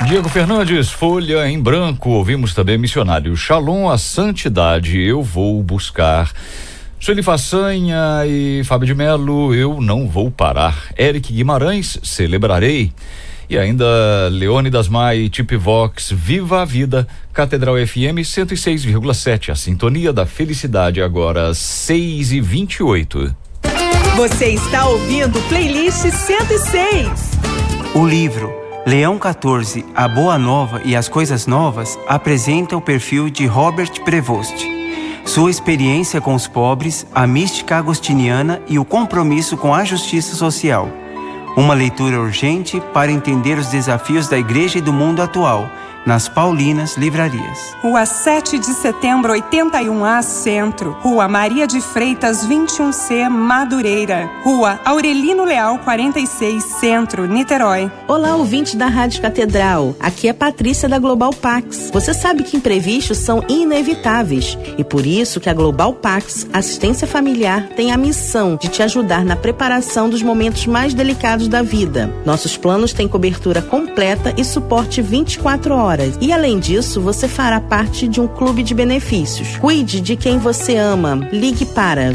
Diego Fernandes, Folha em Branco. Ouvimos também Missionário Shalom, a santidade eu vou buscar. Sueli Façanha e Fábio de Melo, eu não vou parar. Eric Guimarães, celebrarei. E ainda Leônidas Mai, Tip Vox, Viva a Vida, Catedral FM 106,7, a sintonia da felicidade, agora 6h28. Você está ouvindo Playlist 106. O livro Leão 14, A Boa Nova e as Coisas Novas apresenta o perfil de Robert Prevost. Sua experiência com os pobres, a mística agostiniana e o compromisso com a justiça social. Uma leitura urgente para entender os desafios da igreja e do mundo atual, nas Paulinas Livrarias. Rua 7 de Setembro, 81A, Centro. Rua Maria de Freitas, 21C, Madureira. Rua Aurelino Leal, 46, Centro, Niterói. Olá, ouvinte da Rádio Catedral. Aqui é Patrícia da Global Pax. Você sabe que imprevistos são inevitáveis e por isso que a Global Pax Assistência Familiar tem a missão de te ajudar na preparação dos momentos mais delicados da vida. Nossos planos têm cobertura completa e suporte 24 horas. E além disso, você fará parte de um clube de benefícios. Cuide de quem você ama. Ligue para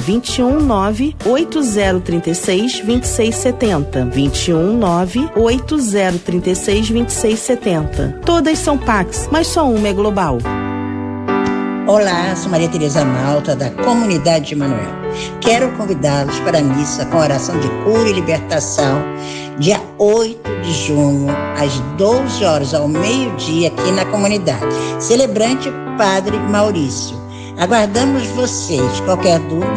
219-8036-2670. 219-8036-2670. Todas são Pax, mas só uma é global. Olá, sou Maria Tereza Malta, da Comunidade de Manoel. Quero convidá-los para a missa com oração de cura e libertação, dia 8 de junho, às 12 horas ao meio-dia, aqui na comunidade. Celebrante Padre Maurício. Aguardamos vocês. Qualquer dúvida,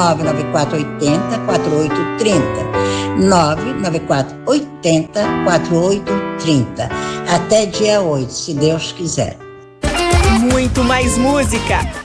99480-4830. 99480-4830. Até dia 8, se Deus quiser. Muito mais música.